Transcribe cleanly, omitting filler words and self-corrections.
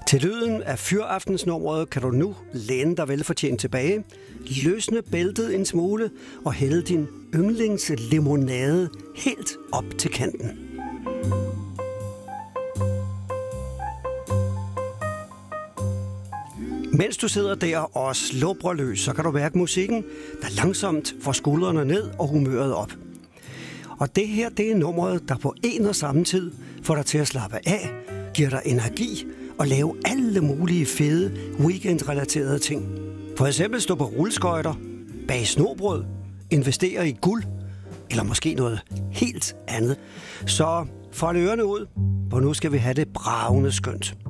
Til lyden af fyraftensnummeret kan du nu læne dig velfortjent tilbage, løsne bæltet en smule og hælde din yndlingslimonade helt op til kanten. Mens du sidder der og slubrer løs, så kan du mærke musikken, der langsomt får skuldrene ned og humøret op. Og det her, det er nummeret, der på en og samme tid får dig til at slappe af, giver dig energi og lave alle mulige fede weekendrelaterede ting. For eksempel stå på rulleskøjter, bage snobrød, investere i guld, eller måske noget helt andet. Så fold ørerne ud, for nu skal vi have det bragende skønt.